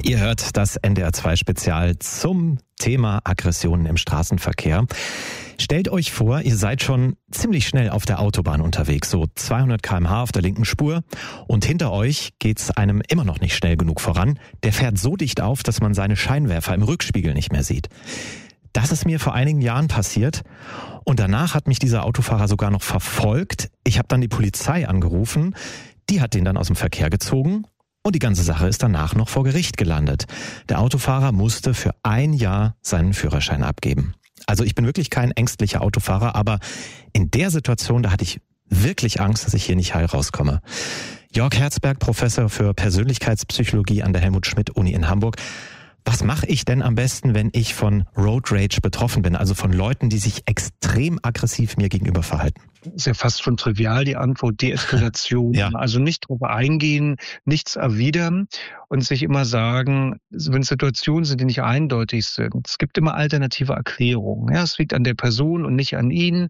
Ihr hört das NDR2-Spezial zum Thema Aggressionen im Straßenverkehr. Stellt euch vor, ihr seid schon ziemlich schnell auf der Autobahn unterwegs, so 200 km/h auf der linken Spur, und hinter euch geht's einem immer noch nicht schnell genug voran. Der fährt so dicht auf, dass man seine Scheinwerfer im Rückspiegel nicht mehr sieht. Das ist mir vor einigen Jahren passiert und danach hat mich dieser Autofahrer sogar noch verfolgt. Ich habe dann die Polizei angerufen, die hat den dann aus dem Verkehr gezogen. Und die ganze Sache ist danach noch vor Gericht gelandet. Der Autofahrer musste für 1 Jahr seinen Führerschein abgeben. Also ich bin wirklich kein ängstlicher Autofahrer, aber in der Situation, da hatte ich wirklich Angst, dass ich hier nicht heil rauskomme. Jörg Herzberg, Professor für Persönlichkeitspsychologie an der Helmut-Schmidt-Uni in Hamburg. Was mache ich denn am besten, wenn ich von Road Rage betroffen bin, also von Leuten, die sich extrem aggressiv mir gegenüber verhalten? Ist ja fast schon trivial die Antwort, Deeskalation. Ja. Also nicht drauf eingehen, nichts erwidern und sich immer sagen, wenn Situationen sind, die nicht eindeutig sind. Es gibt immer alternative Erklärungen. Ja, es liegt an der Person und nicht an ihn.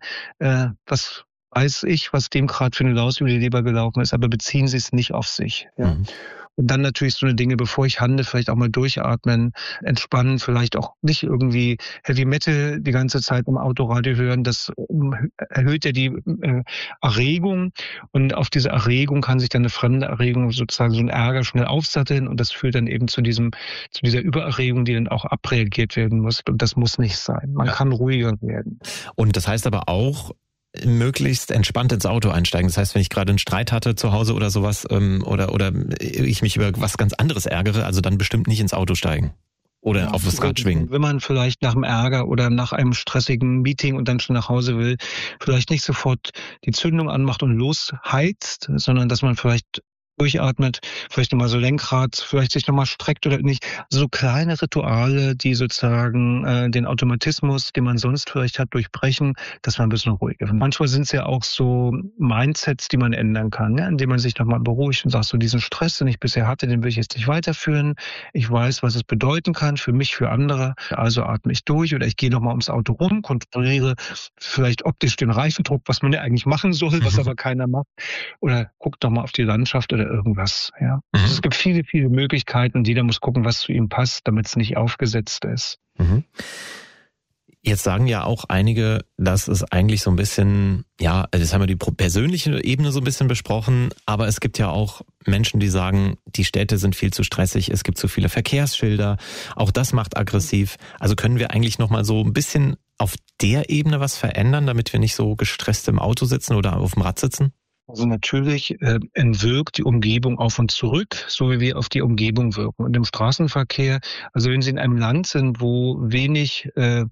Was weiß ich, was dem gerade für eine Laus über die Leber gelaufen ist, aber beziehen Sie es nicht auf sich. Ja. Mhm. Und dann natürlich so eine Dinge, bevor ich handle, vielleicht auch mal durchatmen, entspannen, vielleicht auch nicht irgendwie Heavy Metal die ganze Zeit im Autoradio hören. Das erhöht ja die Erregung und auf diese Erregung kann sich dann eine fremde Erregung, sozusagen so ein Ärger, schnell aufsatteln und das führt dann eben zu dieser Übererregung, die dann auch abreagiert werden muss. Und das muss nicht sein. Man kann ruhiger werden. Und das heißt aber auch, möglichst entspannt ins Auto einsteigen. Das heißt, wenn ich gerade einen Streit hatte zu Hause oder sowas oder ich mich über was ganz anderes ärgere, also dann bestimmt nicht ins Auto steigen oder auf das Rad schwingen. Wenn man vielleicht nach dem Ärger oder nach einem stressigen Meeting und dann schon nach Hause will, vielleicht nicht sofort die Zündung anmacht und losheizt, sondern dass man vielleicht durchatmet, vielleicht nochmal so Lenkrad, vielleicht sich nochmal streckt oder nicht. So kleine Rituale, die sozusagen den Automatismus, den man sonst vielleicht hat, durchbrechen, dass man ein bisschen ruhiger wird. Manchmal sind es ja auch so Mindsets, die man ändern kann, ja, indem man sich nochmal beruhigt und sagt, so diesen Stress, den ich bisher hatte, den will ich jetzt nicht weiterführen. Ich weiß, was es bedeuten kann für mich, für andere. Also atme ich durch oder ich gehe nochmal ums Auto rum, kontrolliere vielleicht optisch den Reifendruck, was man ja eigentlich machen soll, was aber keiner macht. Oder guckt doch mal auf die Landschaft oder irgendwas, ja. Also es gibt viele, viele Möglichkeiten und jeder muss gucken, was zu ihm passt, damit es nicht aufgesetzt ist. Jetzt sagen ja auch einige, dass es eigentlich so ein bisschen, ja, das haben wir die persönliche Ebene so ein bisschen besprochen, aber es gibt ja auch Menschen, die sagen, die Städte sind viel zu stressig, es gibt zu viele Verkehrsschilder, auch das macht aggressiv. Also können wir eigentlich nochmal so ein bisschen auf der Ebene was verändern, damit wir nicht so gestresst im Auto sitzen oder auf dem Rad sitzen? Also natürlich entwirkt die Umgebung auf und zurück, so wie wir auf die Umgebung wirken. Und im Straßenverkehr, also wenn Sie in einem Land sind, wo wenig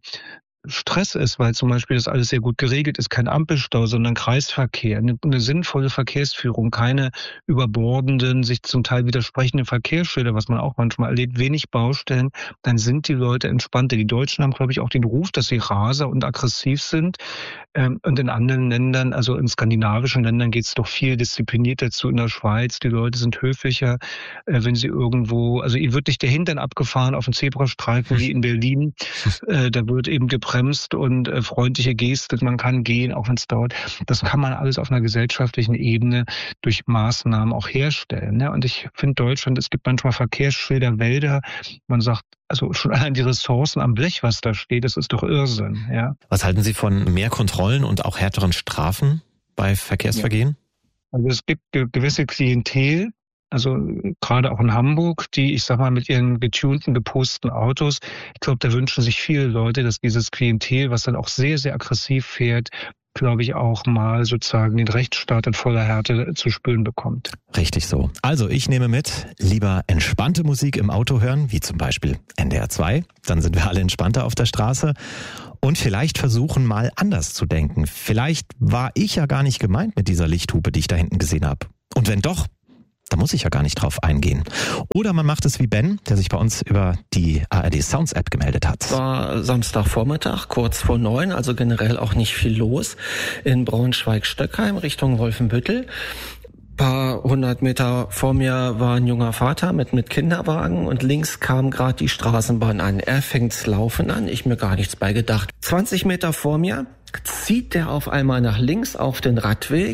Stress ist, weil zum Beispiel das alles sehr gut geregelt ist, kein Ampelstau, sondern Kreisverkehr, eine sinnvolle Verkehrsführung, keine überbordenden, sich zum Teil widersprechenden Verkehrsschilder, was man auch manchmal erlebt, wenig Baustellen, dann sind die Leute entspannter. Die Deutschen haben, glaube ich, auch den Ruf, dass sie raser und aggressiv sind. Und in anderen Ländern, also in skandinavischen Ländern, geht es doch viel disziplinierter zu. In der Schweiz, die Leute sind höflicher, wenn sie irgendwo, also ihnen wird nicht der Hintern abgefahren auf dem Zebrastreifen wie in Berlin. Da wird eben gebremst und freundliche Geste, man kann gehen, auch wenn es dauert. Das kann man alles auf einer gesellschaftlichen Ebene durch Maßnahmen auch herstellen. Ja? Und ich finde Deutschland, es gibt manchmal Verkehrsschilder, Wälder, man sagt, also schon allein die Ressourcen am Blech, was da steht, das ist doch Irrsinn. Ja? Was halten Sie von mehr Kontrollen und auch härteren Strafen bei Verkehrsvergehen? Ja. Also es gibt gewisse Klientel, also gerade auch in Hamburg, die, ich sag mal, mit ihren getunten, gepusten Autos, ich glaube, da wünschen sich viele Leute, dass dieses Klientel, was dann auch sehr, sehr aggressiv fährt, glaube ich, auch mal sozusagen den Rechtsstaat in voller Härte zu spüren bekommt. Richtig so. Also ich nehme mit, lieber entspannte Musik im Auto hören, wie zum Beispiel NDR 2, dann sind wir alle entspannter auf der Straße. Und vielleicht versuchen, mal anders zu denken. Vielleicht war ich ja gar nicht gemeint mit dieser Lichthupe, die ich da hinten gesehen habe. Und wenn doch, da muss ich ja gar nicht drauf eingehen. Oder man macht es wie Ben, der sich bei uns über die ARD Sounds App gemeldet hat. War Samstagvormittag, kurz vor 9, also generell auch nicht viel los, in Braunschweig-Stöckheim Richtung Wolfenbüttel. Paar 100 Meter vor mir war ein junger Vater mit Kinderwagen und links kam gerade die Straßenbahn an. Er fängt's Laufen an, ich mir gar nichts bei gedacht. 20 Meter vor mir zieht der auf einmal nach links auf den Radweg,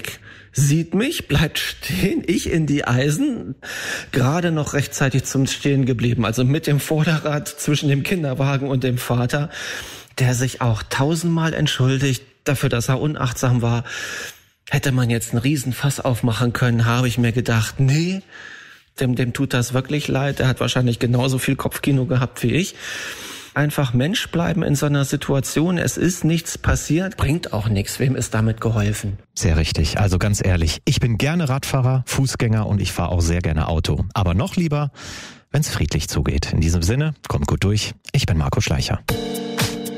sieht mich, bleibt stehen, ich in die Eisen, gerade noch rechtzeitig zum Stehen geblieben, also mit dem Vorderrad zwischen dem Kinderwagen und dem Vater, der sich auch 1000-mal entschuldigt dafür, dass er unachtsam war. Hätte man jetzt einen Riesenfass aufmachen können, habe ich mir gedacht, nee, dem tut das wirklich leid, der hat wahrscheinlich genauso viel Kopfkino gehabt wie ich. Einfach Mensch bleiben in so einer Situation. Es ist nichts passiert, bringt auch nichts. Wem ist damit geholfen? Sehr richtig. Also ganz ehrlich, ich bin gerne Radfahrer, Fußgänger und ich fahre auch sehr gerne Auto. Aber noch lieber, wenn es friedlich zugeht. In diesem Sinne, kommt gut durch. Ich bin Marco Schleicher.